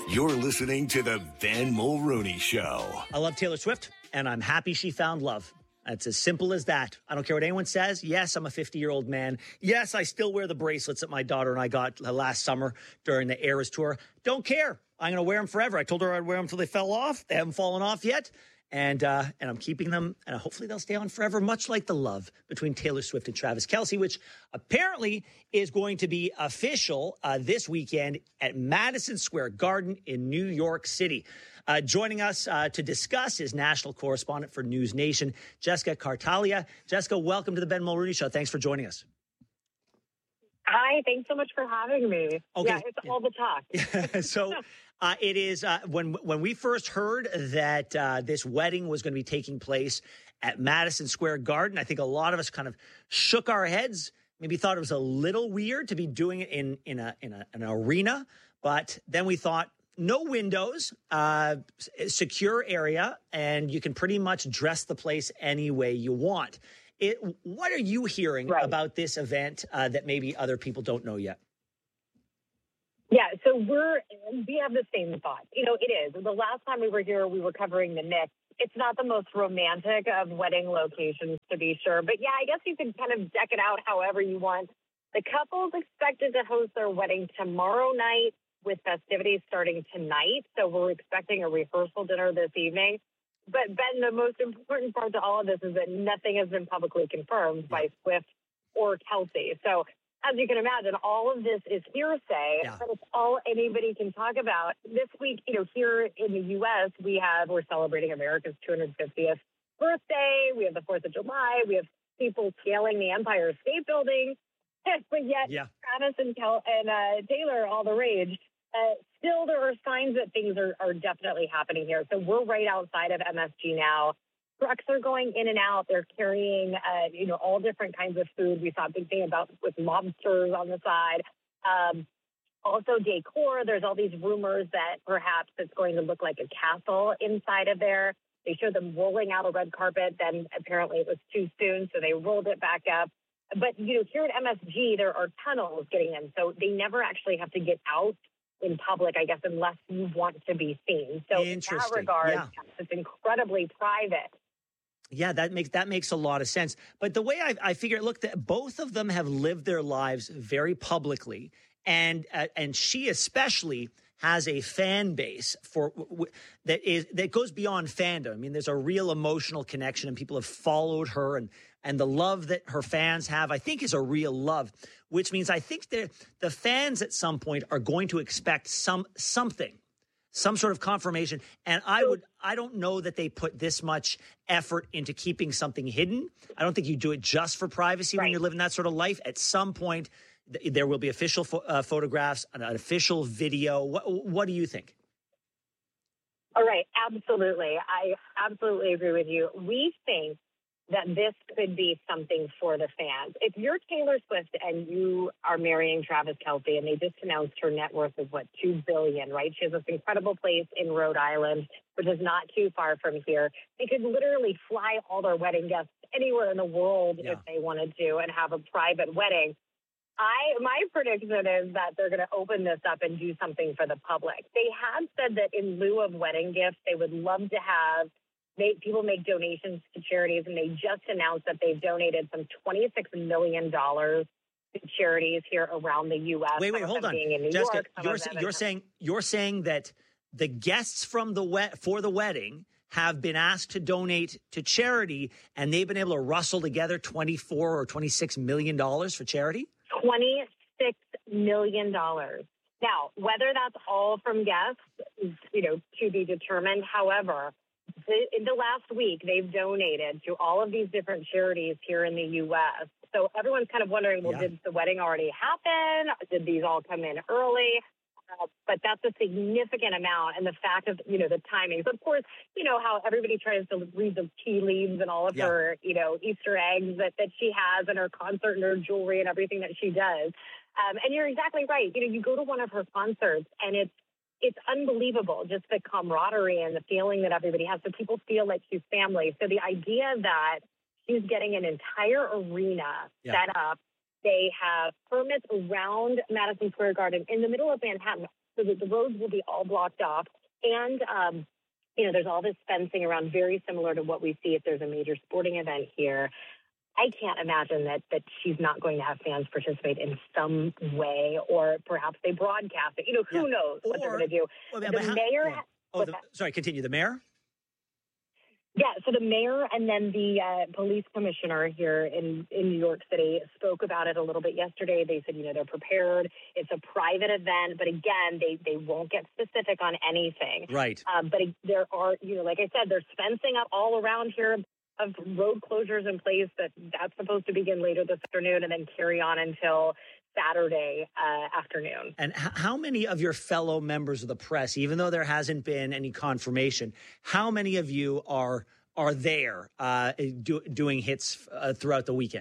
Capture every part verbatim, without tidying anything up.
You're listening to the Ben Mulrooney Show. I love Taylor Swift, and I'm happy she found love. It's as simple as that. I don't care what anyone says. Yes, I'm a fifty-year-old man. Yes, I still wear the bracelets that my daughter and I got last summer during the Eras Tour. Don't care. I'm going to wear them forever. I told her I'd wear them until they fell off. They haven't fallen off yet. And uh, and I'm keeping them, and hopefully they'll stay on forever, much like the love between Taylor Swift and Travis Kelce, which apparently is going to be official uh, this weekend at Madison Square Garden in New York City. Uh, joining us uh, to discuss is national correspondent for News Nation, Jessica Kartalija. Jessica, welcome to the Ben Mulrooney Show. Thanks for joining us. Hi, thanks so much for having me. Okay. Yeah, it's all the talk. so uh, it is uh, when when we first heard that uh, this wedding was going to be taking place at Madison Square Garden, I think a lot of us kind of shook our heads, maybe thought it was a little weird to be doing it in in a in a, an arena, but then we thought no windows, uh, secure area, and you can pretty much dress the place any way you want. It, what are you hearing right. about this event uh, that maybe other people don't know yet? Yeah, so we're we have the same thought. You know, it is. The last time we were here, we were covering the Knicks. It's not the most romantic of wedding locations, to be sure. But yeah, I guess you can kind of deck it out however you want. The couple's expected to host their wedding tomorrow night with festivities starting tonight. So we're expecting a rehearsal dinner this evening. But, Ben, the most important part to all of this is that nothing has been publicly confirmed by Swift or Kelce. So, as you can imagine, all of this is hearsay, yeah. but it's all anybody can talk about. This week, you know, here in the U S, we have, we're celebrating America's two hundred fiftieth birthday. We have the fourth of July. We have people scaling the Empire State Building. But yet, yeah. Travis and, Kel- and uh, Taylor are all the rage. Uh, still, there are signs that things are, are definitely happening here. So we're right outside of M S G now. Trucks are going in and out. They're carrying, uh, you know, all different kinds of food. We saw a big thing about with lobsters on the side. Um, also decor. There's all these rumors that perhaps it's going to look like a castle inside of there. They showed them rolling out a red carpet. Then apparently it was too soon, so they rolled it back up. But, you know, here at M S G, there are tunnels getting in. So they never actually have to get out in public, I guess, unless you want to be seen. So in that regard, yeah. it's incredibly private. Yeah, that makes that makes a lot of sense. But the way I, I figure, look, that both of them have lived their lives very publicly, and uh, and she especially has a fan base for w- that is that goes beyond fandom. I mean, there's a real emotional connection, and people have followed her, and and the love that her fans have, I think, is a real love. Which means I think that the fans at some point are going to expect some something, some sort of confirmation. And I would, I don't know that they put this much effort into keeping something hidden. I don't think you do it just for privacy right. when you're living that sort of life. At some point, th- there will be official fo- uh, photographs, an, an official video. What, what do you think? All right, absolutely. I absolutely agree with you. We think that this could be something for the fans. If you're Taylor Swift and you are marrying Travis Kelce, and they just announced her net worth is, what, two billion dollars, right? She has this incredible place in Rhode Island, which is not too far from here. They could literally fly all their wedding guests anywhere in the world yeah. if they wanted to and have a private wedding. I My prediction is that they're going to open this up and do something for the public. They have said that in lieu of wedding gifts, they would love to have They, people make donations to charities, and they just announced that they've donated some twenty-six million dollars to charities here around the U S. Wait, wait, hold on. Jessica, York, you're, you're saying you're saying that the guests from the wet for the wedding have been asked to donate to charity, and they've been able to rustle together twenty-four or twenty-six million dollars for charity? twenty-six million dollars. Now, whether that's all from guests is, you know, to be determined. However, in the last week, they've donated to all of these different charities here in the U S. So everyone's kind of wondering, well, yeah. did the wedding already happen? Did these all come in early? Uh, but that's a significant amount. And the fact of, you know, the timings. Of course, you know, how everybody tries to read the tea leaves and all of yeah. her, you know, Easter eggs that, that she has and her concert and her jewelry and everything that she does. Um, and you're exactly right. You know, you go to one of her concerts and it's, It's unbelievable, just the camaraderie and the feeling that everybody has. So people feel like she's family. So the idea that she's getting an entire arena yeah. set up, they have permits around Madison Square Garden in the middle of Manhattan. so that the roads will be all blocked off. And, um, you know, there's all this fencing around, very similar to what we see if there's a major sporting event here. I can't imagine that that she's not going to have fans participate in some way, or perhaps they broadcast it. You know, who yeah. knows what or, they're going to do. Well, the how, mayor... yeah. Oh, the, sorry, continue. The mayor? Yeah, so the mayor and then the uh, police commissioner here in, in New York City spoke about it a little bit yesterday. They said, you know, they're prepared. It's a private event, but again, they, they won't get specific on anything. Right. Um, but there are, you know, like I said, there's fencing up all around here of road closures in place that that's supposed to begin later this afternoon and then carry on until Saturday uh, afternoon. And h- how many of your fellow members of the press, even though there hasn't been any confirmation, how many of you are are there uh, do, doing hits uh, throughout the weekend?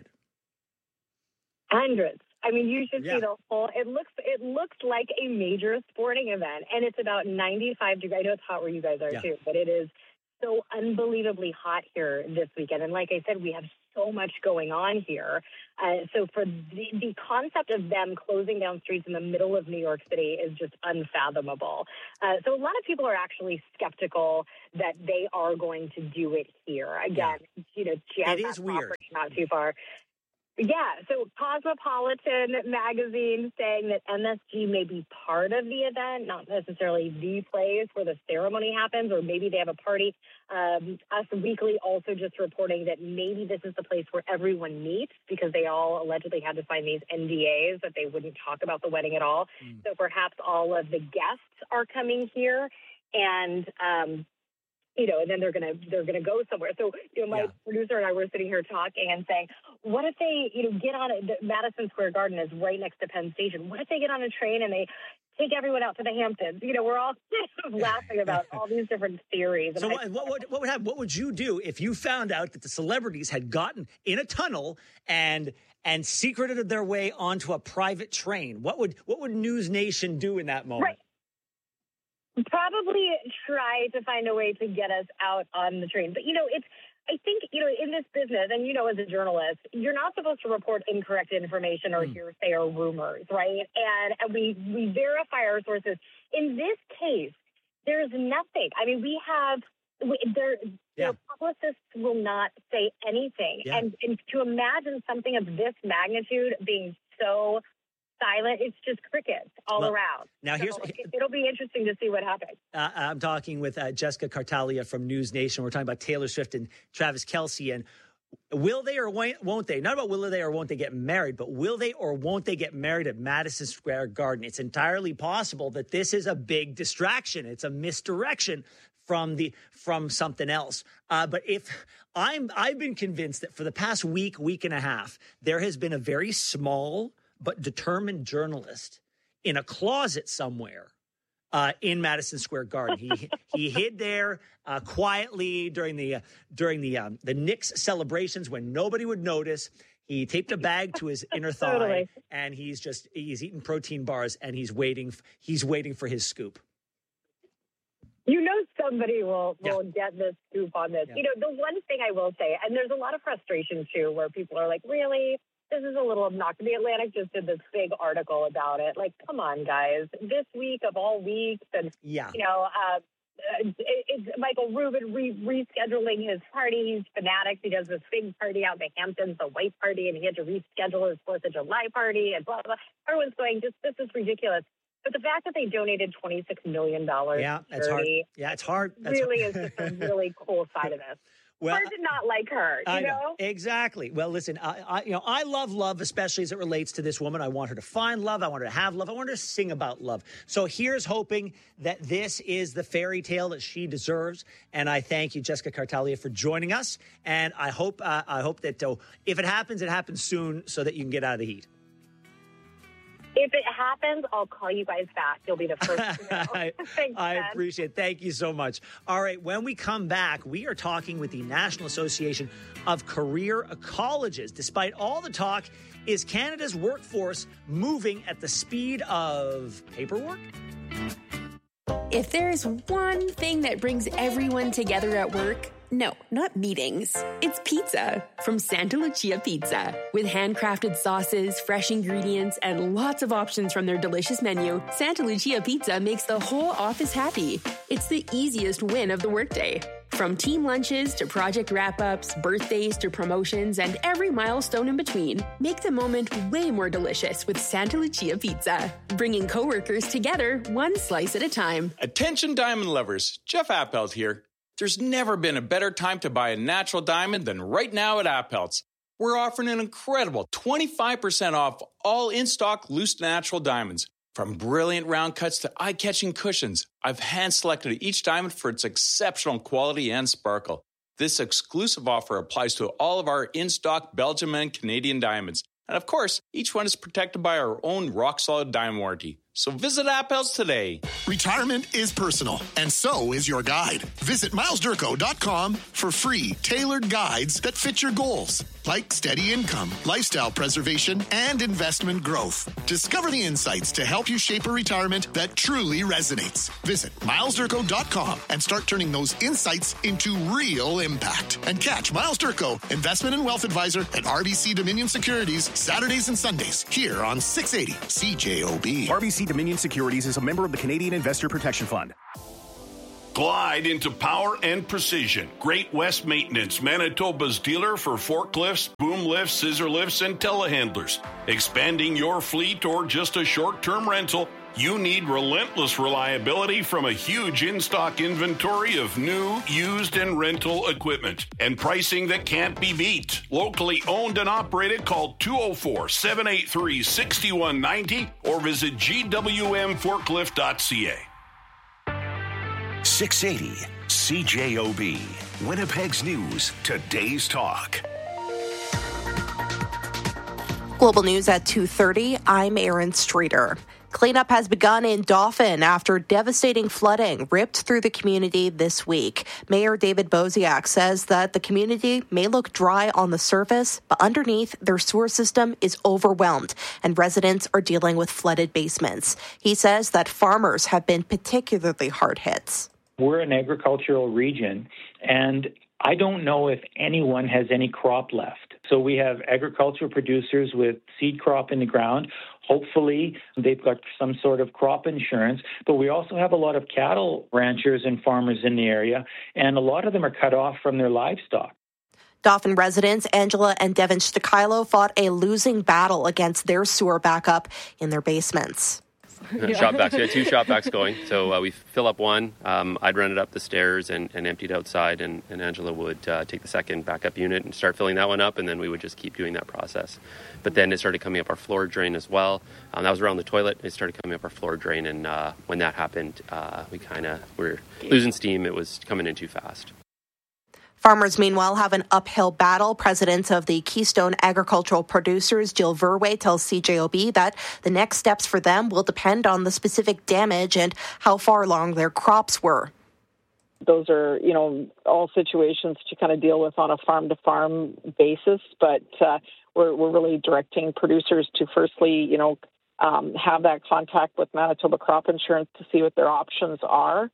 Hundreds. I mean, you should yeah. see the whole. It looks it looks like a major sporting event, and it's about ninety-five degrees. I know it's hot where you guys are yeah. too, but it is so unbelievably hot here this weekend. And like I said, we have so much going on here. Uh, so for the, the concept of them closing down streets in the middle of New York City is just unfathomable. Uh, so a lot of people are actually skeptical that they are going to do it here. Again, yeah. you know, she has it is weird. Not too far. Yeah, so Cosmopolitan magazine saying that M S G may be part of the event, not necessarily the place where the ceremony happens, or maybe they have a party. Um, Us Weekly also just reporting that maybe this is the place where everyone meets because they all allegedly had to sign these N D As that they wouldn't talk about the wedding at all. Mm. So perhaps all of the guests are coming here, and um you know, and then they're gonna they're gonna go somewhere. So, you know, my yeah. producer and I were sitting here talking and saying, what if they, you know, get on a, Madison Square Garden is right next to Penn Station. What if they get on a train and they take everyone out to the Hamptons? You know, we're all laughing about all these different theories. So, what, what would what would happen? What would you do if you found out that the celebrities had gotten in a tunnel and and secreted their way onto a private train? What would what would News Nation do in that moment? Right. Probably try to find a way to get us out on the train. But, you know, it's, I think, you know, in this business, and, you know, as a journalist, you're not supposed to report incorrect information or mm. hearsay or rumors, right? And, and we, we verify our sources. In this case, there's nothing. I mean, we have, we, there, yeah. their publicists will not say anything. Yeah. And, and to imagine something of this magnitude being so silent, it's just crickets all well, around. Now, here's so it'll be interesting to see what happens. Uh, I'm talking with uh, Jessica Cartalia from News Nation. We're talking about Taylor Swift and Travis Kelce, and will they or won't they? Not about will they or won't they get married, but will they or won't they get married at Madison Square Garden? It's entirely possible that this is a big distraction. It's a misdirection from the from something else. Uh, but if I'm, I've been convinced that for the past week, week and a half, there has been a very small but determined journalist in a closet somewhere uh, in Madison Square Garden. He he hid there uh, quietly during the uh, during the um, the Knicks celebrations when nobody would notice. He taped a bag to his inner thigh, totally. and he's just he's eating protein bars and he's waiting he's waiting for his scoop. You know, somebody will will yeah. get the scoop on this. Yeah. You know, the one thing I will say, and there's a lot of frustration too, where people are like, really? This is a little obnoxious. The Atlantic just did this big article about it. Like, come on, guys. This week of all weeks. And, yeah. you know, uh, it, it's Michael Rubin re- rescheduling his party. He's fanatics. He does this big party out in the Hamptons, the white party, and he had to reschedule his fourth of July party and blah, blah, blah. Everyone's going, just this is ridiculous. But the fact that they donated twenty-six million dollars yeah, to that's charity hard. Yeah, it's hard. That's really hard. is just a really cool side of this. Well, hard to not like her, you I know. know? Exactly. Well, listen, I, I, you know, I love love, especially as it relates to this woman. I want her to find love. I want her to have love. I want her to sing about love. So here's hoping that this is the fairy tale that she deserves. And I thank you, Jessica Cartalia, for joining us. And I hope, uh, I hope that uh, if it happens, it happens soon, so that you can get out of the heat. If it happens, I'll call you guys back. You'll be the first to know. I, Thanks, I Ben. appreciate it. Thank you so much. All right, when we come back, we are talking with the National Association of Career Colleges. Despite all the talk, is Canada's workforce moving at the speed of paperwork? If there's one thing that brings everyone together at work, No, not meetings. It's pizza from Santa Lucia Pizza. With handcrafted sauces, fresh ingredients, and lots of options from their delicious menu, Santa Lucia Pizza makes the whole office happy. It's the easiest win of the workday. From team lunches to project wrap-ups, birthdays to promotions, and every milestone in between, make the moment way more delicious with Santa Lucia Pizza. Bringing coworkers together one slice at a time. Attention diamond lovers, Jeff Appelt here. There's never been a better time to buy a natural diamond than right now at Appelt's. We're offering an incredible twenty-five percent off all in-stock loose natural diamonds. From brilliant round cuts to eye-catching cushions, I've hand-selected each diamond for its exceptional quality and sparkle. This exclusive offer applies to all of our in-stock Belgium and Canadian diamonds. And of course, each one is protected by our own rock-solid diamond warranty. So visit Appel's today. Retirement is personal, and so is your guide. Visit miles durko dot com for free, tailored guides that fit your goals, like steady income, lifestyle preservation, and investment growth. Discover the insights to help you shape a retirement that truly resonates. Visit miles durko dot com and start turning those insights into real impact. And catch Miles Durko, Investment and Wealth Advisor at R B C Dominion Securities, Saturdays and Sundays, here on six eighty C J O B. R B C Dominion Securities is a member of the Canadian Investor Protection Fund. Glide into power and precision. Great West Maintenance, Manitoba's dealer for forklifts, boom lifts, scissor lifts, and telehandlers. Expanding your fleet or just a short-term rental, you need relentless reliability from a huge in-stock inventory of new, used, and rental equipment. And pricing that can't be beat. Locally owned and operated, call two oh four, seven eight three, six one nine oh or visit g w m forklift dot c a. six eighty C J O B. Winnipeg's News. Today's Talk. Global News at two thirty. I'm Erin Streeter. Cleanup has begun in Dauphin after devastating flooding ripped through the community this week. Mayor David Boziak says that the community may look dry on the surface, but underneath, their sewer system is overwhelmed and residents are dealing with flooded basements. He says that farmers have been particularly hard hit. We're an agricultural region, and I don't know if anyone has any crop left. So we have agricultural producers with seed crop in the ground. Hopefully, they've got some sort of crop insurance. But we also have a lot of cattle ranchers and farmers in the area, and a lot of them are cut off from their livestock. Dauphin residents Angela and Devin Stakilo fought a losing battle against their sewer backup in their basements. Yeah. Shop vacs. We had two shop vacs going. So uh, we fill up one. Um, I'd run it up the stairs and, and empty it outside, and, and Angela would uh, take the second backup unit and start filling that one up, and then we would just keep doing that process. But then it started coming up our floor drain as well. Um, that was around the toilet. It started coming up our floor drain, and uh, when that happened, uh, we kind of were losing steam. It was coming in too fast. Farmers, meanwhile, have an uphill battle. President of the Keystone Agricultural Producers, Jill Verwey, tells C J O B that the next steps for them will depend on the specific damage and how far along their crops were. Those are, you know, all situations to kind of deal with on a farm-to-farm basis, but uh, we're, we're really directing producers to firstly, you know, um, have that contact with Manitoba Crop Insurance to see what their options are.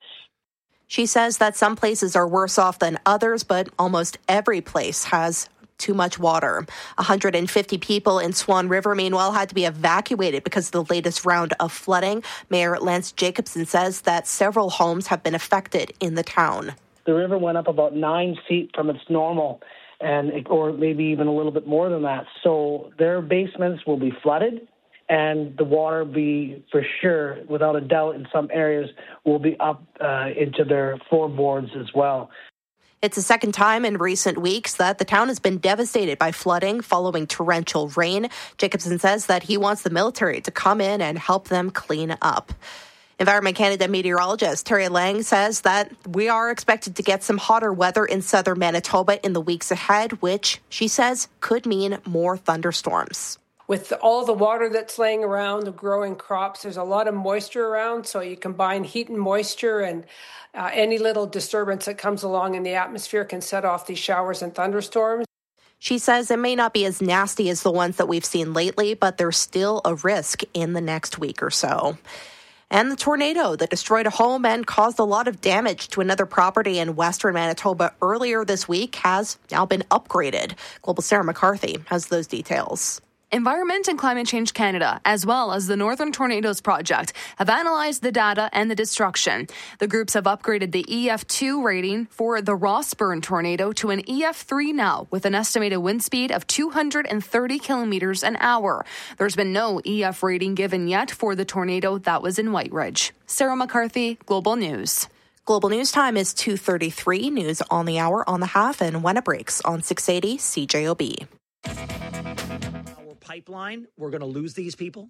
She says that some places are worse off than others, but almost every place has too much water. one hundred fifty people in Swan River, meanwhile, had to be evacuated because of the latest round of flooding. Mayor Lance Jacobson says that several homes have been affected in the town. The river went up about nine feet from its normal, and or maybe even a little bit more than that. So their basements will be flooded. And the water be, for sure, without a doubt, in some areas, will be up uh, into their floorboards as well. It's the second time in recent weeks that the town has been devastated by flooding following torrential rain. Jacobson says that he wants the military to come in and help them clean up. Environment Canada meteorologist Terry Lang says that we are expected to get some hotter weather in southern Manitoba in the weeks ahead, which, she says, could mean more thunderstorms. With all the water that's laying around, the growing crops, there's a lot of moisture around, so you combine heat and moisture, and uh, any little disturbance that comes along in the atmosphere can set off these showers and thunderstorms. She says it may not be as nasty as the ones that we've seen lately, but there's still a risk in the next week or so. And the tornado that destroyed a home and caused a lot of damage to another property in western Manitoba earlier this week has now been upgraded. Global Sarah McCarthy has those details. Environment and Climate Change Canada, as well as the Northern Tornadoes Project, have analyzed the data and the destruction. The groups have upgraded the E F two rating for the Rossburn tornado to an E F three now, with an estimated wind speed of two hundred thirty kilometers an hour. There's been no E F rating given yet for the tornado that was in White Ridge. Sarah McCarthy, Global News. Global News time is two thirty-three. News on the hour, on the half, and when it breaks on six eighty C J O B. Pipeline, we're going to lose these people?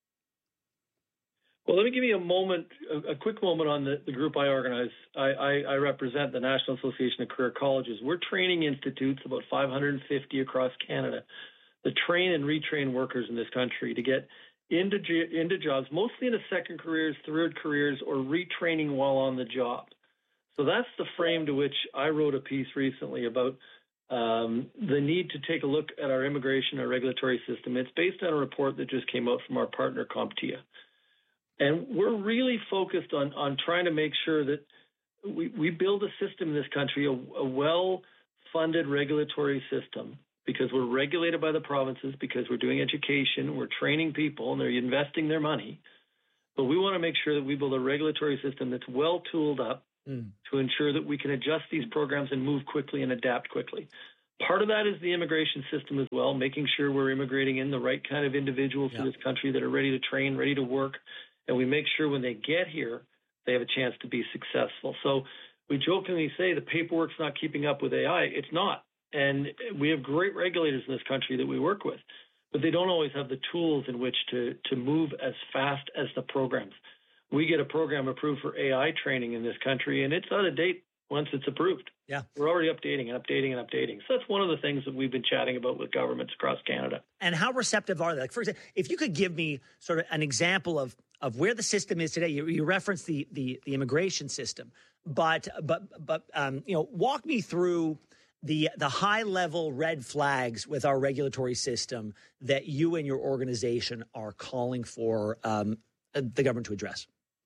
Well, let me give you a moment, a, a quick moment on the, the group I organize. I, I, I represent the National Association of Career Colleges. We're training institutes, about five hundred fifty across Canada, that train and retrain workers in this country to get into into jobs, mostly into second careers, third careers, or retraining while on the job. So that's the frame to which I wrote a piece recently about Um, the need to take a look at our immigration, our regulatory system. It's based on a report that just came out from our partner CompTIA. And we're really focused on, on trying to make sure that we, we build a system in this country, a, a well-funded regulatory system, because we're regulated by the provinces, because we're doing education, we're training people, and they're investing their money. But we want to make sure that we build a regulatory system that's well-tooled up to ensure that we can adjust these programs and move quickly and adapt quickly. Part of that is the immigration system as well, making sure we're immigrating in the right kind of individuals yeah. to this country that are ready to train, ready to work, and we make sure when they get here, they have a chance to be successful. So we jokingly say the paperwork's not keeping up with A I. It's not. And we have great regulators in this country that we work with, but they don't always have the tools in which to, to move as fast as the programs. We get a program approved for A I training in this country, and it's out of date once it's approved. Yeah. We're already updating and updating and updating. So that's one of the things that we've been chatting about with governments across Canada. And how receptive are they? Like, for example, if you could give me sort of an example of, of where the system is today. You, you referenced the, the the immigration system, but but but um, you know, walk me through the the high level red flags with our regulatory system that you and your organization are calling for um, the government to address.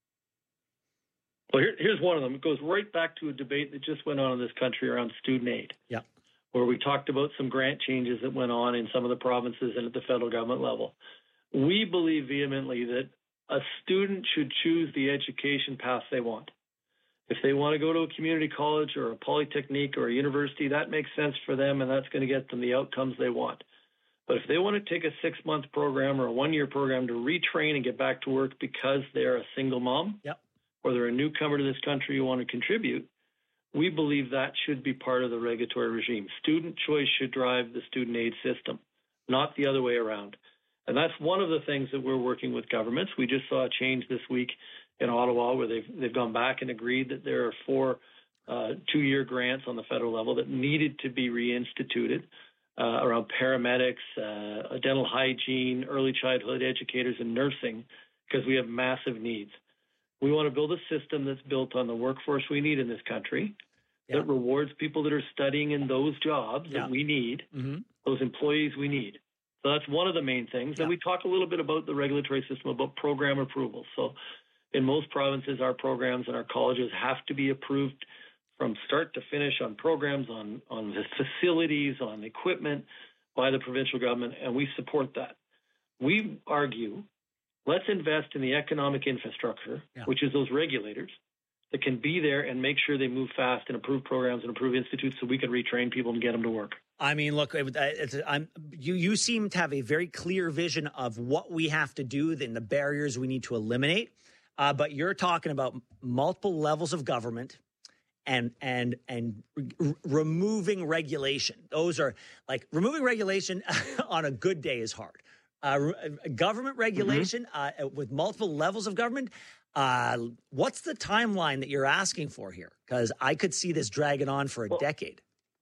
Well, here, here's one of them. It goes right back to a debate that just went on in this country around student aid, yeah, where we talked about some grant changes that went on in some of the provinces and at the federal government level. We believe vehemently that a student should choose the education path they want. If they want to go to a community college or a polytechnic or a university, that makes sense for them, and that's going to get them the outcomes they want. But if they want to take a six-month program or a one-year program to retrain and get back to work because they're a single mom, yep. or they're a newcomer to this country who want to contribute, we believe that should be part of the regulatory regime. Student choice should drive the student aid system, not the other way around. And that's one of the things that we're working with governments. We just saw a change this week in Ottawa where they've, they've gone back and agreed that there are four uh, two-year grants on the federal level that needed to be reinstituted uh, around paramedics, uh, dental hygiene, early childhood educators, and nursing, because we have massive needs. We want to build a system that's built on the workforce we need in this country, yeah. that rewards people that are studying in those jobs yeah. that we need, mm-hmm. those employees we need. So that's one of the main things. Yeah. And we talk a little bit about the regulatory system, about program approvals. So in most provinces, our programs and our colleges have to be approved from start to finish on programs, on, on the facilities, on equipment by the provincial government, and we support that. We argue, let's invest in the economic infrastructure, yeah. which is those regulators that can be there and make sure they move fast and approve programs and approve institutes so we can retrain people and get them to work. I mean, look, it's, I'm, you, you seem to have a very clear vision of what we have to do and the barriers we need to eliminate. Uh, but you're talking about multiple levels of government and and and r- removing regulation. Those are like removing regulation on a good day is hard. Uh, government regulation mm-hmm. uh, with multiple levels of government. Uh, what's the timeline that you're asking for here? Because I could see this dragging on for a well, decade.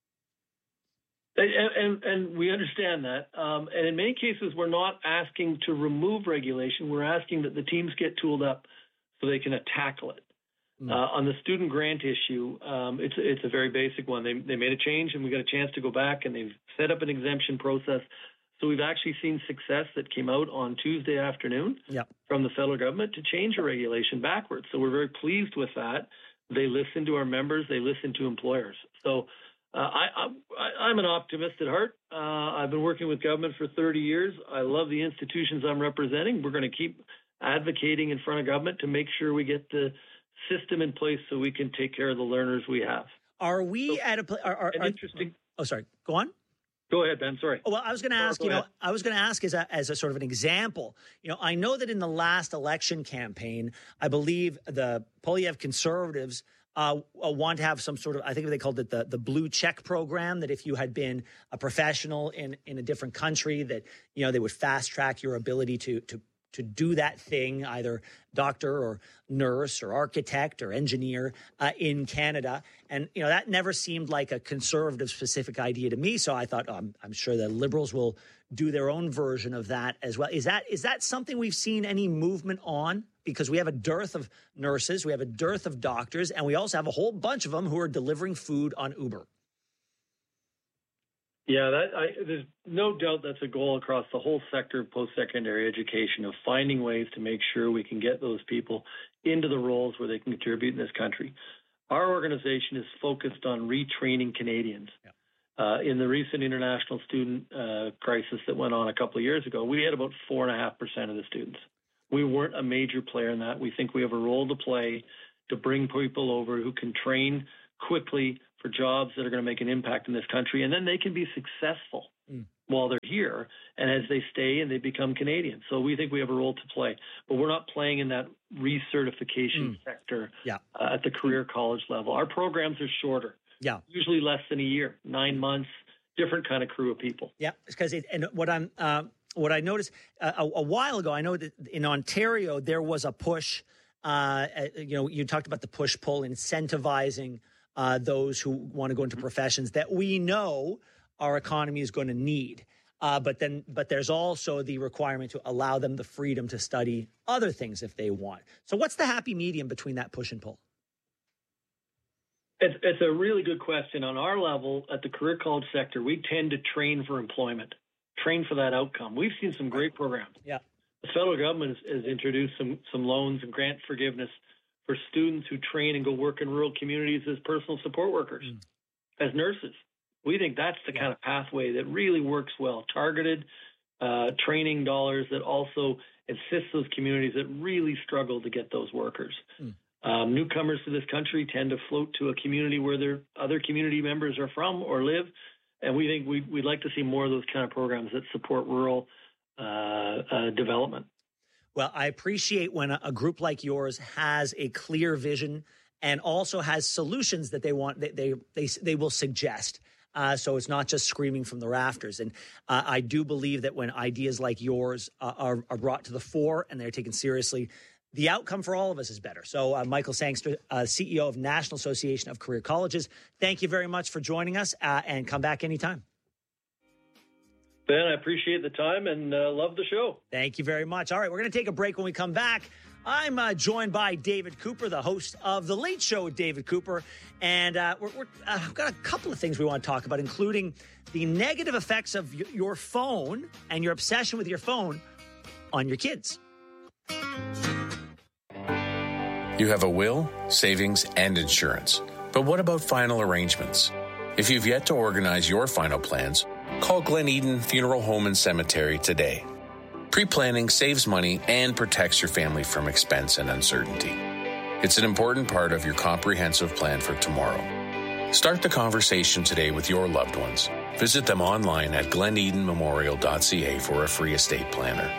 And, and, and we understand that. Um, and in many cases, we're not asking to remove regulation. We're asking that the teams get tooled up so they can tackle it. Mm. Uh, on the student grant issue, um, it's it's a very basic one. They they made a change, and we got a chance to go back, and they've set up an exemption process So we've actually seen success that came out on Tuesday afternoon yep. from the federal government to change a regulation backwards. So we're very pleased with that. They listen to our members. They listen to employers. So uh, I, I, I'm an optimist at heart. Uh, I've been working with government for thirty years. I love the institutions I'm representing. We're going to keep advocating in front of government to make sure we get the system in place so we can take care of the learners we have. Are we so, at a place? Are, are, an are, interesting. Oh, sorry. Go on. Go ahead, Ben. Sorry. Well, I was going to ask, oh, you know, ahead. I was going to ask as a, as a sort of an example, you know, I know that in the last election campaign, I believe the Poilievre Conservatives uh, want to have some sort of, I think they called it the, the blue check program, that if you had been a professional in, in a different country, that, you know, they would fast track your ability to, to, to do that thing, either doctor or nurse or architect or engineer uh, in Canada. And, you know, that never seemed like a conservative specific idea to me. So I thought, oh, I'm, I'm sure the Liberals will do their own version of that as well. Is that is that something we've seen any movement on? Because we have a dearth of nurses, we have a dearth of doctors, and we also have a whole bunch of them who are delivering food on Uber. Yeah, that, I, there's no doubt that's a goal across the whole sector of post-secondary education, of finding ways to make sure we can get those people into the roles where they can contribute in this country. Our organization is focused on retraining Canadians. Yeah. Uh, in the recent international student uh, crisis that went on a couple of years ago, we had about four point five percent of the students. We weren't a major player in that. We think we have a role to play to bring people over who can train quickly for jobs that are going to make an impact in this country, and then they can be successful mm. while they're here and as they stay and they become Canadians. So we think we have a role to play, but we're not playing in that recertification mm. sector yeah. uh, at the career college level. Our programs are shorter, yeah, usually less than a year, nine months, different kind of crew of people. Yeah, because it, and what I'm uh, what I noticed uh, a, a while ago, I know that in Ontario there was a push. Uh, you know, you talked about the push-pull, incentivizing Uh, those who want to go into professions that we know our economy is going to need. Uh, but then, but there's also the requirement to allow them the freedom to study other things if they want. So what's the happy medium between that push and pull? It's, it's a really good question. On our level, at the career college sector, we tend to train for employment, train for that outcome. We've seen some great programs. Yeah. The federal government has, has introduced some, some loans and grant forgiveness for students who train and go work in rural communities as personal support workers, mm. as nurses. We think that's the yeah. kind of pathway that really works well. Targeted uh, training dollars that also assist those communities that really struggle to get those workers. Mm. Um, newcomers to this country tend to float to a community where their other community members are from or live, and we think we'd, we'd like to see more of those kind of programs that support rural uh, uh, development. Well, I appreciate when a, a group like yours has a clear vision and also has solutions that they want, they they they, they will suggest. Uh, so it's not just screaming from the rafters. And uh, I do believe that when ideas like yours uh, are, are brought to the fore and they're taken seriously, the outcome for all of us is better. So uh, Michael Sangster, uh, C E O of National Association of Career Colleges, thank you very much for joining us uh, and come back anytime. Ben, I appreciate the time and uh, love the show. Thank you very much. All right, we're going to take a break. When we come back, I'm uh, joined by David Cooper, the host of The Late Show with David Cooper. And uh, we're, we're, uh, I've got a couple of things we want to talk about, including the negative effects of y- your phone and your obsession with your phone on your kids. You have a will, savings, and insurance. But what about final arrangements? If you've yet to organize your final plans, call Glen Eden Funeral Home and Cemetery today. Pre-planning saves money and protects your family from expense and uncertainty. It's an important part of your comprehensive plan for tomorrow. Start the conversation today with your loved ones. Visit them online at glen eden memorial dot c a for a free estate planner.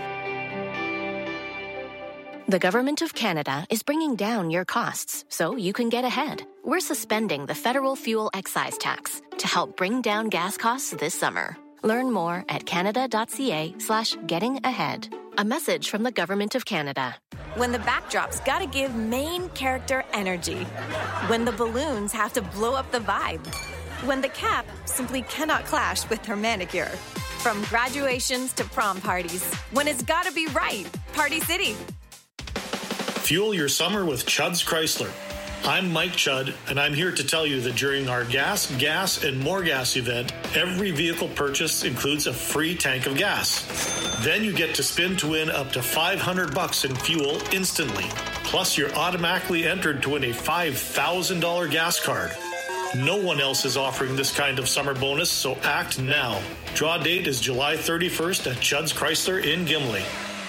The Government of Canada is bringing down your costs so you can get ahead. We're suspending the federal fuel excise tax to help bring down gas costs this summer. Learn more at canada.ca slash getting ahead. A message from the Government of Canada. When the backdrop's gotta give main character energy. When the balloons have to blow up the vibe. When the cap simply cannot clash with her manicure. From graduations to prom parties. When it's gotta be right. Party City. Fuel your summer with Chudd's Chrysler. I'm Mike Chudd, and I'm here to tell you that during our Gas, Gas, and More Gas event, every vehicle purchase includes a free tank of gas. Then you get to spin to win up to five hundred bucks in fuel instantly. Plus, you're automatically entered to win a five thousand dollars gas card. No one else is offering this kind of summer bonus, so act now. Draw date is July thirty-first at Chudd's Chrysler in Gimli.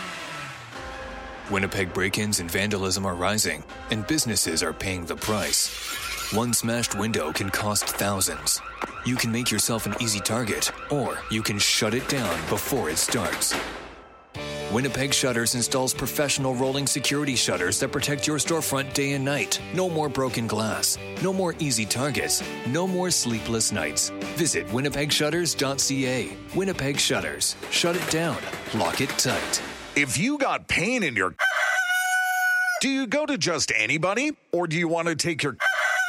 Winnipeg break-ins and vandalism are rising, and businesses are paying the price. One smashed window can cost thousands. You can make yourself an easy target, or you can shut it down before it starts. Winnipeg Shutters installs professional rolling security shutters that protect your storefront day and night. No more broken glass. No more easy targets. No more sleepless nights. Visit winnipeg shutters dot c a. Winnipeg Shutters. Shut it down. Lock it tight. If you got pain in your... Do you go to just anybody? Or do you want to take your...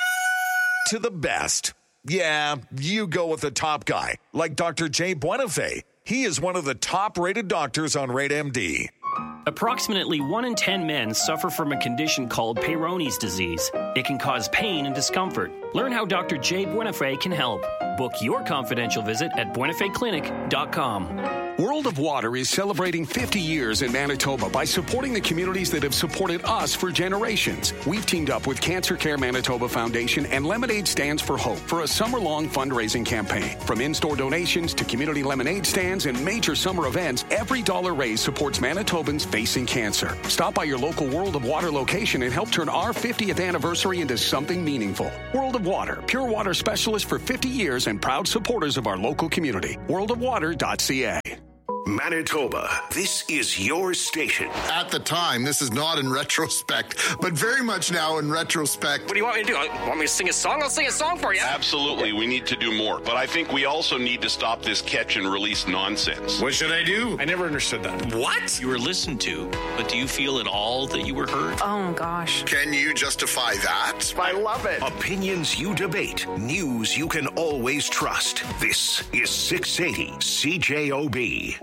to the best? Yeah, you go with the top guy, like Doctor Jay Buenafé. He is one of the top-rated doctors on Rate M D. Approximately one in ten men suffer from a condition called Peyronie's disease. It can cause pain and discomfort. Learn how Doctor Jay Buenafé can help. Book your confidential visit at buenafé clinic dot com. World of Water is celebrating fifty years in Manitoba by supporting the communities that have supported us for generations. We've teamed up with Cancer Care Manitoba Foundation and Lemonade Stands for Hope for a summer-long fundraising campaign. From in-store donations to community lemonade stands and major summer events, every dollar raised supports Manitobans facing cancer. Stop by your local World of Water location and help turn our fiftieth anniversary into something meaningful. World of Water, pure water specialist for fifty years and proud supporters of our local community. world of water dot c a. Manitoba, this is your station. At the time, this is not in retrospect, but very much now in retrospect. What do you want me to do? Want me to sing a song? I'll sing a song for you. Absolutely, we need to do more. But I think we also need to stop this catch and release nonsense. What should I do? I never understood that. What? You were listened to, but do you feel at all that you were heard? Oh, gosh. Can you justify that? I love it. Opinions you debate. News you can always trust. This is six eighty C J O B.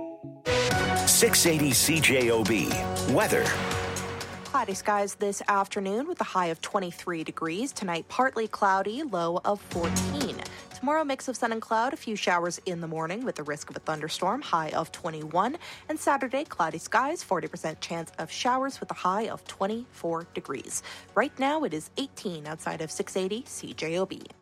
six eighty C J O B. Weather. Cloudy skies this afternoon with a high of twenty-three degrees. Tonight, partly cloudy, low of fourteen. Tomorrow, mix of sun and cloud, a few showers in the morning with the risk of a thunderstorm, high of twenty-one. And Saturday, cloudy skies, forty percent chance of showers with a high of twenty-four degrees. Right now, it is eighteen outside of six eighty C J O B.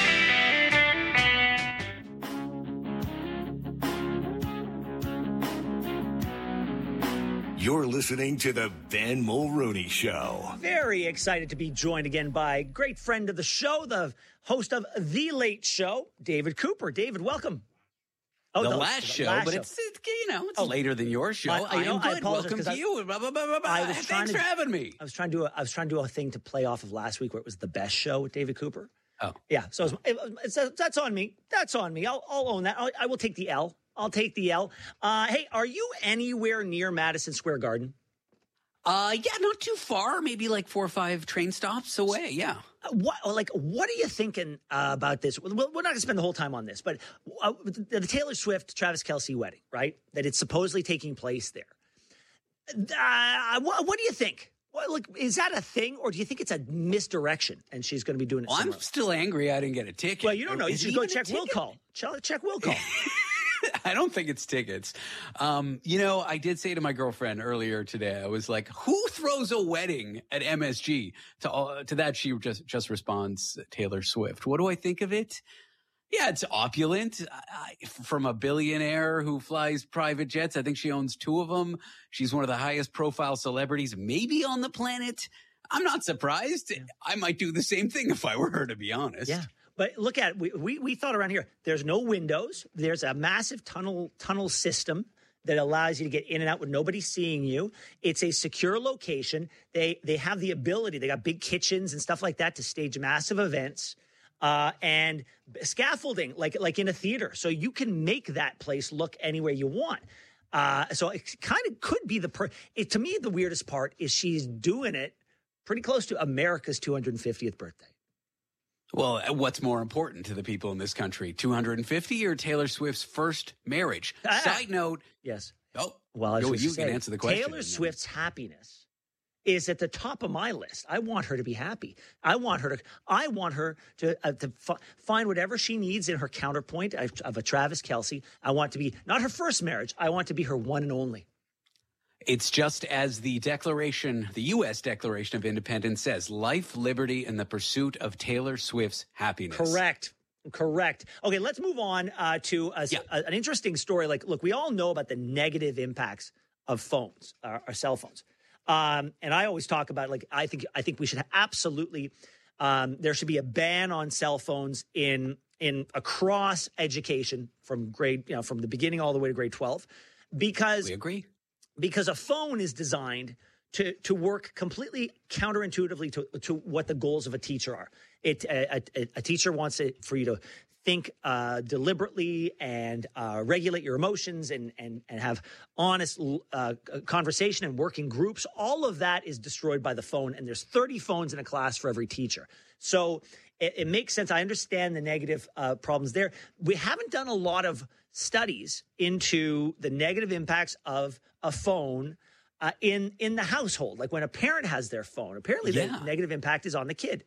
You're listening to the Ben Mulrooney Show. Very excited to be joined again by a great friend of the show, the host of The Late Show, David Cooper. David, welcome. Oh, the, the last show, last but show. It's, it's, you know, it's oh, later than your show. I, I, I know, am good. I welcome to I, you. Blah, blah, blah, blah, blah. I was Thanks to, for having me. I was trying to do a, I was trying to do a thing to play off of last week where it was the best show with David Cooper. Oh. Yeah, so it was, it's, it's, that's on me. That's on me. I'll, I'll own that. I'll, I will take the L. I'll take the L. Uh, hey, are you anywhere near Madison Square Garden? Uh, yeah, not too far. Maybe like four or five train stops away. Yeah. Uh, what, like, what are you thinking uh, about this? We're not going to spend the whole time on this, but uh, the, the Taylor Swift, Travis Kelce wedding, right? That it's supposedly taking place there. Uh, what, what do you think? What, like, is that a thing, or do you think it's a misdirection and she's going to be doing it? Well, I'm still angry I didn't get a ticket. Well, you don't know. You should go check Will Call. Check Will Call. I don't think it's tickets. Um, you know, I did say to my girlfriend earlier today, I was like, who throws a wedding at M S G? To uh, to that, she just, just responds, Taylor Swift. What do I think of it? Yeah, it's opulent. I, from a billionaire who flies private jets. I think she owns two of them. She's one of the highest profile celebrities maybe on the planet. I'm not surprised. Yeah. I might do the same thing if I were her, to be honest. Yeah. But look at it. We, we, we thought around here, there's no windows. There's a massive tunnel tunnel system that allows you to get in and out with nobody seeing you. It's a secure location. They they have the ability. They got big kitchens and stuff like that to stage massive events uh, and scaffolding like like in a theater. So you can make that place look anywhere you want. Uh, so it kind of could be the per- it, to me, the weirdest part is she's doing it pretty close to America's two hundred fiftieth birthday. Well, what's more important to the people in this country, two hundred fifty or Taylor Swift's first marriage? Ah, Side note. Yes. Oh, well, yo, you say, can answer the question. Taylor Swift's happiness is at the top of my list. I want her to be happy. I want her to. I want her to uh, to f- find whatever she needs in her counterpoint of, of a Travis Kelce. I want to be not her first marriage. I want to be her one and only. It's just as the Declaration, the U S Declaration of Independence says, life, liberty, and the pursuit of Taylor Swift's happiness. Correct. Correct. Okay, let's move on uh, to a, yeah. a, an interesting story. Like, look, we all know about the negative impacts of phones, our, our cell phones. Um, and I always talk about, like, I think I think we should absolutely, um, there should be a ban on cell phones in in across education from grade, you know, from the beginning all the way to grade twelve. Because we agree. Because a phone is designed to to work completely counterintuitively to, to what the goals of a teacher are. It a, a, a teacher wants it for you to think uh, deliberately and uh, regulate your emotions and and and have honest uh, conversation and work in groups. All of that is destroyed by the phone, and there's thirty phones in a class for every teacher. So it, it makes sense. I understand the negative uh, problems there. We haven't done a lot of studies into the negative impacts of a phone uh, in in the household. Like when a parent has their phone, apparently yeah. the negative impact is on the kid.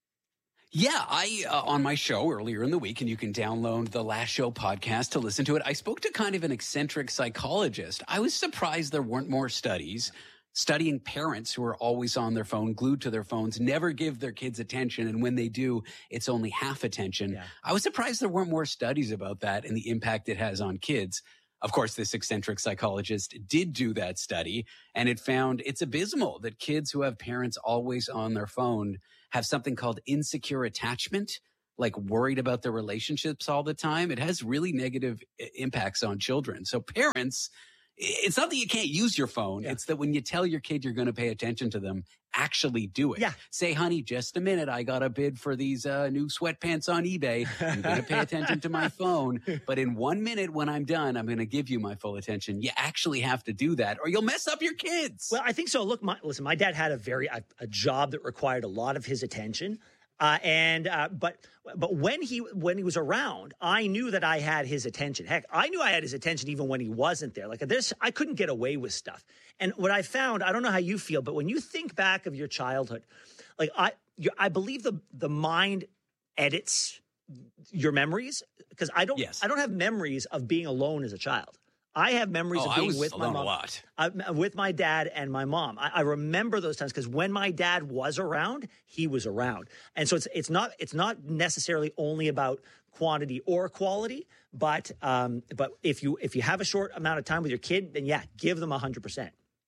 Yeah, I, uh, on my show earlier in the week, and you can download the Last Show podcast to listen to it, I spoke to kind of an eccentric psychologist. I was surprised there weren't more studies studying parents who are always on their phone, glued to their phones, never give their kids attention, and when they do, it's only half attention. Yeah. I was surprised there weren't more studies about that and the impact it has on kids. Of course, this eccentric psychologist did do that study, and it found it's abysmal that kids who have parents always on their phone have something called insecure attachment, like worried about their relationships all the time. It has really negative impacts on children. So parents, it's not that you can't use your phone. Yeah. It's that when you tell your kid you're going to pay attention to them, actually do it. Yeah. Say, honey, just a minute. I got a bid for these uh, new sweatpants on eBay. I'm going to pay attention to my phone. But in one minute when I'm done, I'm going to give you my full attention. You actually have to do that or you'll mess up your kids. Well, I think so. Look, my, listen, my dad had a very a, a job that required a lot of his attention. Uh, and uh, but but when he when he was around, I knew that I had his attention. Heck, I knew I had his attention even when he wasn't there. Like this, I couldn't get away with stuff. And what I found, I don't know how you feel, but when you think back of your childhood, like I you, I believe the the mind edits your memories because I don't yes. I don't have memories of being alone as a child. I have memories oh, of being I was with my alone mom, a lot. uh, with my dad and my mom. I, I remember those times because when my dad was around, he was around, and so it's it's not it's not necessarily only about quantity or quality, but um, but if you if you have a short amount of time with your kid, then yeah, give them a hundred percent.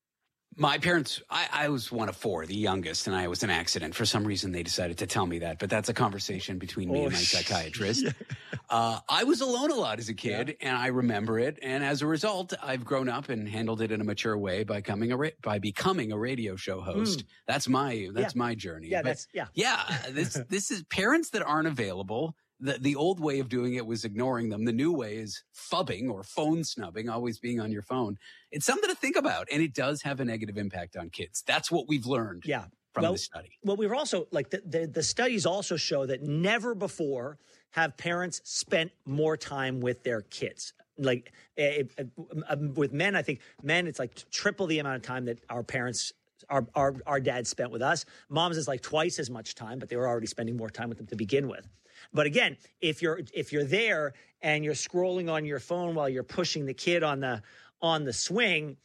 My parents, I, I was one of four, the youngest, and I was an accident. For some reason, they decided to tell me that, but that's a conversation between me oh, and my psychiatrist. Yeah. Uh, I was alone a lot as a kid, yeah. and I remember it. And as a result, I've grown up and handled it in a mature way by coming a ra- by becoming a radio show host. Mm. That's my that's yeah. my journey. Yeah, but that's yeah. Yeah, this this is parents that aren't available. The, the old way of doing it was ignoring them. The new way is phubbing or phone snubbing, always being on your phone. It's something to think about, and it does have a negative impact on kids. That's what we've learned yeah. from well, the study. Well, we've also, like, the, the, the studies also show that never before have parents spent more time with their kids. Like, it, it, with men, I think men, it's like triple the amount of time that our parents Our, our our dad spent with us. Moms is like twice as much time, but they were already spending more time with them to begin with. But again, if you're if you're there and you're scrolling on your phone while you're pushing the kid on the on the swing,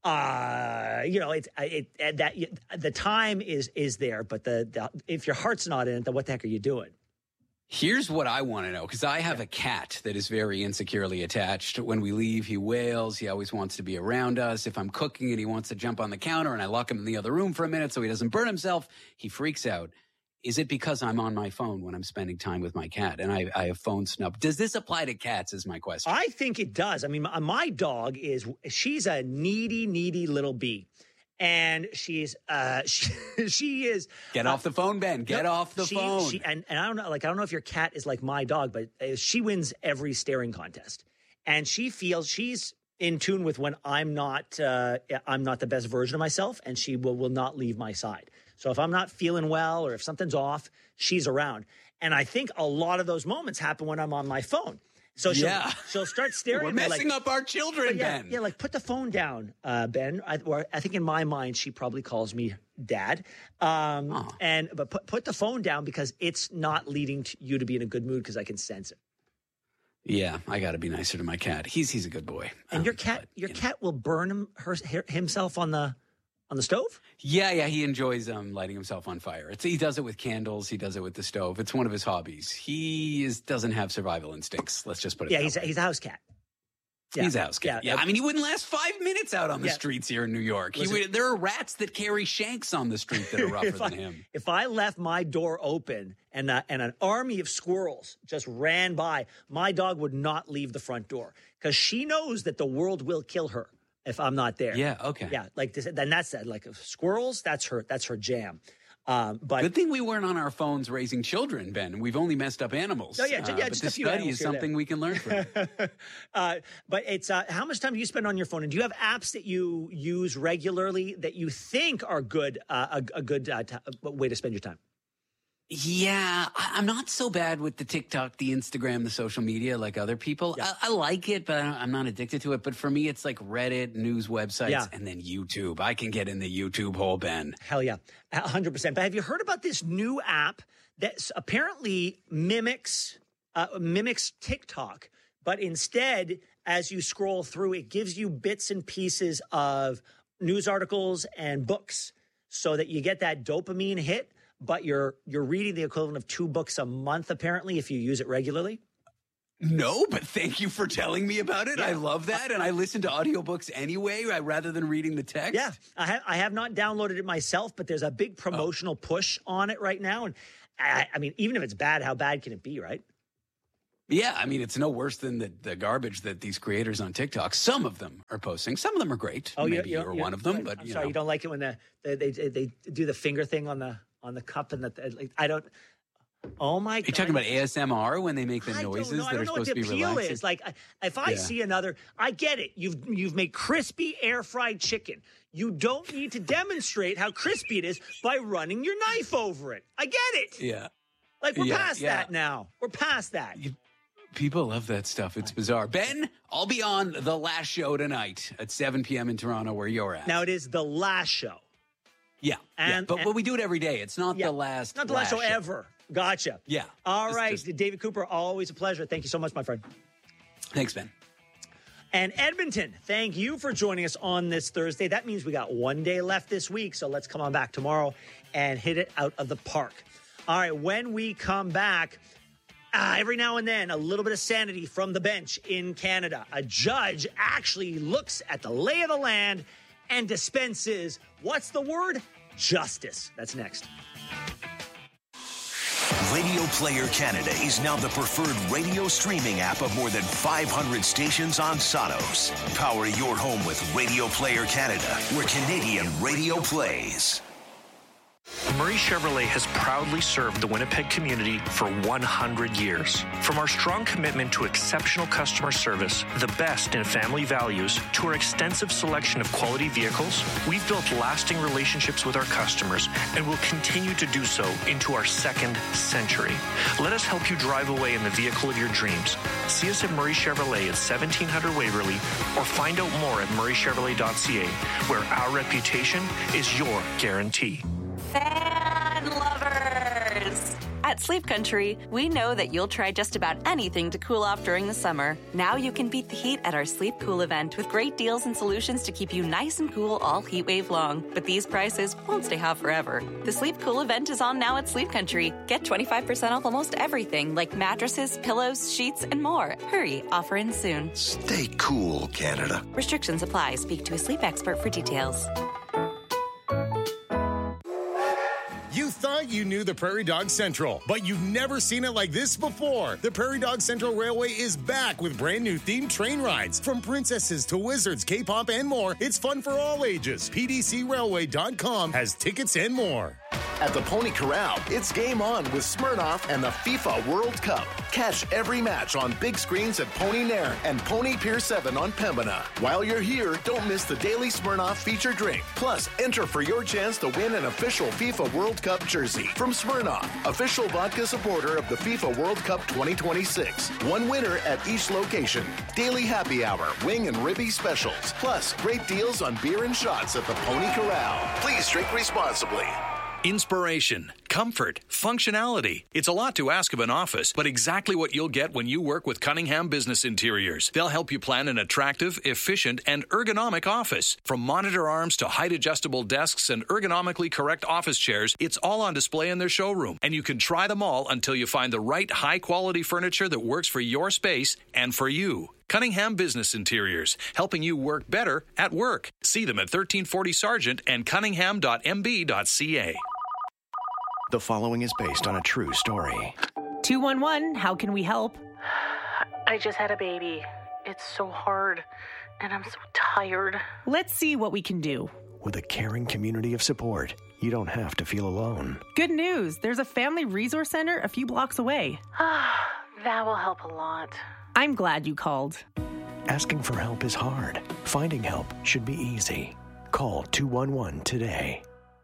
uh, you know, it's it, it that the time is is there, but the, the if your heart's not in it, then what the heck are you doing? Here's what I want to know, because I have a cat that is very insecurely attached. When we leave, he wails. He always wants to be around us. If I'm cooking and he wants to jump on the counter and I lock him in the other room for a minute so he doesn't burn himself, he freaks out. Is it because I'm on my phone when I'm spending time with my cat and I, I have phone snub? Does this apply to cats is my question. I think it does. I mean, my, my dog is, she's a needy, needy little bee. And she's, uh, she, she is. Get off uh, the phone, Ben. Get no, off the she, phone. She, and, and I don't know, like, I don't know if your cat is like my dog, but uh, she wins every staring contest. And she feels she's in tune with when I'm not, uh, I'm not the best version of myself, and she will, will not leave my side. So if I'm not feeling well or if something's off, she's around. And I think a lot of those moments happen when I'm on my phone. So she'll, Yeah. she'll start staring We're at me messing like, up our children, yeah, Ben. Yeah, like put the phone down, uh, Ben. I, or I think in my mind she probably calls me Dad. Um, Oh. And but put put the phone down because it's not leading to you to be in a good mood because I can sense it. Yeah, I got to be nicer to my cat. He's he's a good boy. And Um, your cat, but, your you know. cat will burn him, her, himself on the on the stove. Yeah, yeah, he enjoys um, lighting himself on fire. It's, he does it with candles. He does it with the stove. It's one of his hobbies. He is, doesn't have survival instincts. Let's just put it. Yeah, that he's a, way. he's a house cat. Yeah. He's a house cat. Yeah. Yeah, I mean, he wouldn't last five minutes out on the Yeah. streets here in New York. He Listen- would, there are rats that carry shanks on the street that are rougher if, I, than him. if I left my door open and uh, and an army of squirrels just ran by, my dog would not leave the front door because she knows that the world will kill her if I'm not there. Yeah, okay. Yeah, like this, then that's that. Like squirrels, that's her. That's her jam. Um, but Good thing we weren't on our phones raising children, Ben. We've only messed up animals. Oh, yeah, ju- Uh, yeah, but just a this few study animals is here and something there. we can learn from. uh, but it's uh, how much time do you spend on your phone, and do you have apps that you use regularly that you think are good, uh, a, a good uh, t- way to spend your time? Yeah, I- I'm not so bad with the TikTok, the Instagram, the social media like other people. I, I like it, but I don't- I'm not addicted to it. But for me, it's like Reddit, news websites, Yeah. and then YouTube. I can get in the YouTube hole, Ben. Hell yeah, one hundred percent. But have you heard about this new app that s- apparently mimics uh, mimics TikTok, but instead, as you scroll through, it gives you bits and pieces of news articles and books, so that you get that dopamine hit. But you're you're reading the equivalent of two books a month, apparently, if you use it regularly. No, but thank you for telling me about it. I love that. And I listen to audiobooks anyway, I- rather than reading the text. Yeah, I have, I have not downloaded it myself, but there's a big promotional push on it right now. And I, I mean, even if it's bad, how bad can it be, right? Yeah, I mean, it's no worse than the, the garbage that these creators on TikTok, some of them are posting. Some of them are great. Oh, Maybe you're, you're, you're one of them, but I'm you sorry, know. you don't like it when the, they, they they do the finger thing on the on the cup and the like, I don't. Oh my! Are you talking about A S M R when they make the I don't noises know. I that don't are know what supposed to the be appeal relaxing? is. Like, I- if I Yeah. see another, I get it. You've you've made crispy air fried chicken. You don't need to demonstrate how crispy it is by running your knife over it. I get it. Yeah. Like we're Yeah, past yeah. that now. We're past that. People love that stuff. It's bizarre. Ben, I'll be on the last show tonight at seven p.m. in Toronto where you're at. Now it is the last show. Yeah. And- yeah. But, and- but we do it every day. It's not Yeah. the last. Not the last show ever. Gotcha. Yeah. All It's right, just- David Cooper, always a pleasure. Thank you so much, my friend. Thanks, Ben. And Edmonton, thank you for joining us on this Thursday. That means we got one day left this week, so let's come on back tomorrow and hit it out of the park. All right, when we come back, uh, every now and then, a little bit of sanity from the bench in Canada. A judge actually looks at the lay of the land and dispenses, what's the word? Justice. That's next. Radio Player Canada is now the preferred radio streaming app of more than five hundred stations on Sonos. Power your home with Radio Player Canada, where Canadian radio plays. Murray Chevrolet has proudly served the Winnipeg community for one hundred years. From our strong commitment to exceptional customer service, the best in family values, to our extensive selection of quality vehicles, we've built lasting relationships with our customers and will continue to do so into our second century. Let us help you drive away in the vehicle of your dreams. See us at Murray Chevrolet at seventeen hundred Waverly or find out more at murray chevrolet dot c a, where our reputation is your guarantee. Fan lovers! At Sleep Country, we know that you'll try just about anything to cool off during the summer. Now you can beat the heat at our Sleep Cool event with great deals and solutions to keep you nice and cool all heat wave long. But these prices won't stay hot forever. The Sleep Cool event is on now at Sleep Country. Get twenty-five percent off almost everything like mattresses, pillows, sheets, and more. Hurry, offer ends soon. Stay cool, Canada. Restrictions apply. Speak to a sleep expert for details. You thought you knew the Prairie Dog Central, but you've never seen it like this before. The Prairie Dog Central Railway is back with brand new themed train rides. From princesses to wizards, K-pop, and more, it's fun for all ages. P D C railway dot com has tickets and more. At the Pony Corral, it's game on with Smirnoff and the FIFA World Cup. Catch every match on big screens at Pony Nairn and Pony Pier seven on Pembina. While you're here, don't miss the daily Smirnoff feature drink. Plus, enter for your chance to win an official FIFA World Cup jersey from Smirnoff, official vodka supporter of the FIFA World Cup twenty twenty-six. One winner at each location. Daily happy hour, wing and ribby specials. Plus, great deals on beer and shots at the Pony Corral. Please drink responsibly. Inspiration, comfort, functionality. It's a lot to ask of an office, but exactly what you'll get when you work with Cunningham Business Interiors. They'll help you plan an attractive, efficient, and ergonomic office. From monitor arms to height-adjustable desks and ergonomically correct office chairs, it's all on display in their showroom. And you can try them all until you find the right high-quality furniture that works for your space and for you. Cunningham Business Interiors, helping you work better at work. See them at thirteen forty Sargent and cunningham dot m b dot c a. The following is based on a true story. two one one, how can we help? I just had a baby. It's so hard, and I'm so tired. Let's see what we can do. With a caring community of support, you don't have to feel alone. Good news, there's a family resource center a few blocks away. That will help a lot. I'm glad you called. Asking for help is hard. Finding help should be easy. Call two one one today.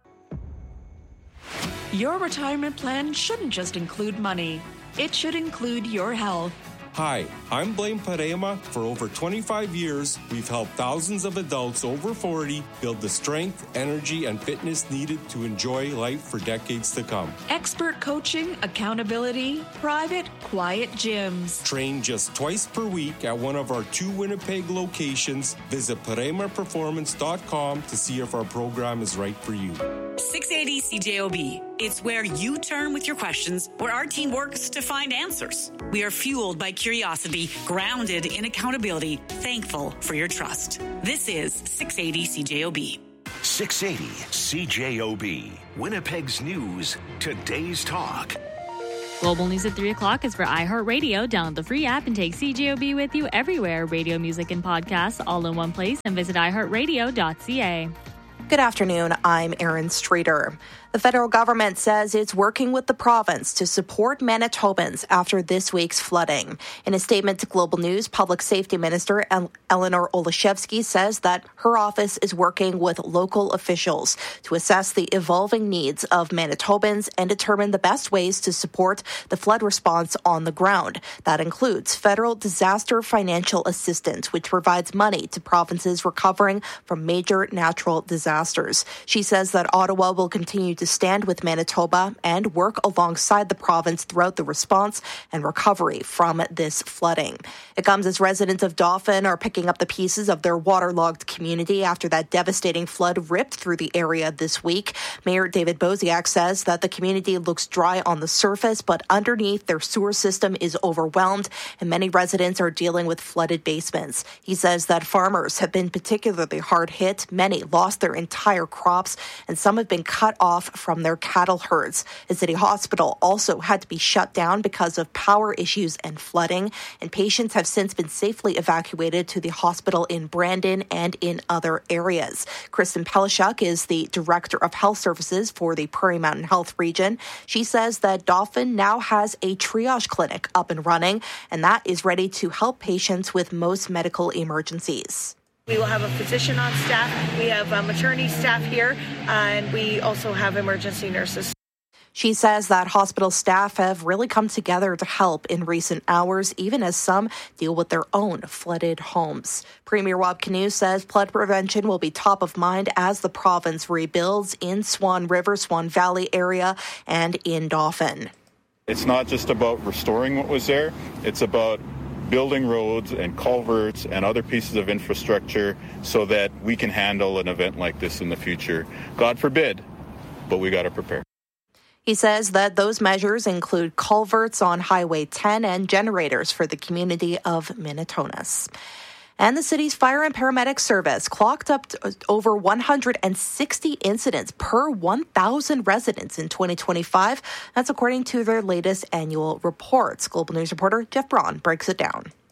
Your retirement plan shouldn't just include money. It should include your health. Hi, I'm Blaine Parema. For over twenty-five years, we've helped thousands of adults over forty build the strength, energy, and fitness needed to enjoy life for decades to come. Expert coaching, accountability, private, quiet gyms. Train just twice per week at one of our two Winnipeg locations. Visit parema performance dot com to see if our program is right for you. six eighty C J O B. It's where you turn with your questions, where our team works to find answers. We are fueled by curiosity, grounded in accountability, thankful for your trust. This is six eighty C J O B. six eighty C J O B. Winnipeg's news, today's talk. Global News at three o'clock is for iHeartRadio. Download the free app and take C J O B with you everywhere. Radio, music, and podcasts all in one place, and visit i heart radio dot c a. Good afternoon. I'm Erin Streeter. The federal government says it's working with the province to support Manitobans after this week's flooding. In a statement to Global News, Public Safety Minister Eleanor Olashevsky says that her office is working with local officials to assess the evolving needs of Manitobans and determine the best ways to support the flood response on the ground. That includes federal disaster financial assistance, which provides money to provinces recovering from major natural disasters. She says that Ottawa will continue to stand with Manitoba and work alongside the province throughout the response and recovery from this flooding. It comes as residents of Dauphin are picking up the pieces of their waterlogged community after that devastating flood ripped through the area this week. Mayor David Bosiak says that the community looks dry on the surface, but underneath their sewer system is overwhelmed and many residents are dealing with flooded basements. He says that farmers have been particularly hard hit. Many lost their entire crops and some have been cut off from their cattle herds. A city hospital also had to be shut down because of power issues and flooding, and patients have since been safely evacuated to the hospital in Brandon and in other areas. Kristen Pelishuk is the Director of Health Services for the Prairie Mountain Health Region. She says that Dauphin now has a triage clinic up and running, and that is ready to help patients with most medical emergencies. We will have a physician on staff. We have a maternity staff here, and we also have emergency nurses. She says that hospital staff have really come together to help in recent hours, even as some deal with their own flooded homes. Premier Rob Canoe says flood prevention will be top of mind as the province rebuilds in Swan River, Swan Valley area, and in Dauphin. It's not just about restoring what was there. It's about building roads and culverts and other pieces of infrastructure so that we can handle an event like this in the future. God forbid, but we got to prepare. He says that those measures include culverts on Highway ten and generators for the community of Minitonas. And the city's fire and paramedic service clocked up to over one hundred sixty incidents per one thousand residents in twenty twenty-five. That's according to their latest annual reports. Global News reporter Jeff Braun breaks it down.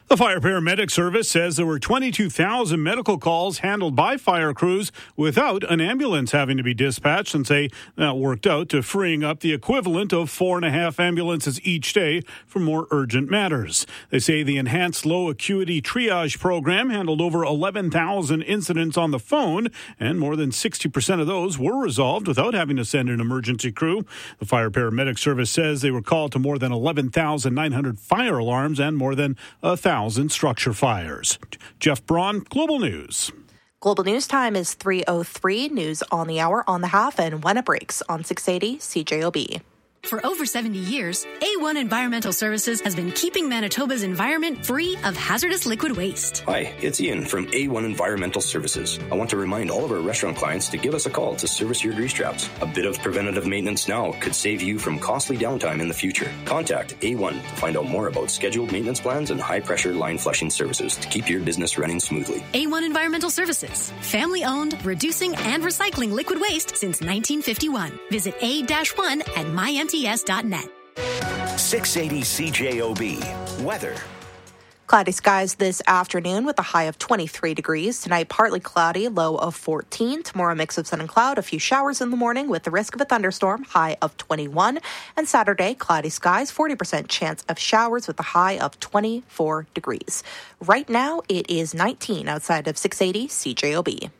The Fire Paramedic Service says there were twenty-two thousand medical calls handled by fire crews without an ambulance having to be dispatched, and say that worked out to freeing up the equivalent of four and a half ambulances each day for more urgent matters. They say the enhanced low acuity triage program handled over eleven thousand incidents on the phone, and more than sixty percent of those were resolved without having to send an emergency crew. The Fire Paramedic Service says they were called to more than eleven thousand nine hundred fire alarms and more than a thousand structure fires. Jeff Braun, Global News. Global News time is three oh three. News on the hour, on the half, and when it breaks on six eighty C J O B. For over seventy years, A one Environmental Services has been keeping Manitoba's environment free of hazardous liquid waste. Hi, it's Ian from A one Environmental Services. I want to remind all of our restaurant clients to give us a call to service your grease traps. A bit of preventative maintenance now could save you from costly downtime in the future. Contact A one to find out more about scheduled maintenance plans and high-pressure line flushing services to keep your business running smoothly. A one Environmental Services, family-owned, reducing and recycling liquid waste since nineteen fifty-one. Visit A one at my n t s dot net. six eighty C J O B. Weather. Cloudy skies this afternoon with a high of twenty-three degrees. Tonight, partly cloudy, low of fourteen. Tomorrow, mix of sun and cloud, a few showers in the morning with the risk of a thunderstorm, high of twenty-one. And Saturday, cloudy skies, forty percent chance of showers with a high of twenty-four degrees. Right now, it is nineteen outside of six eighty C J O B.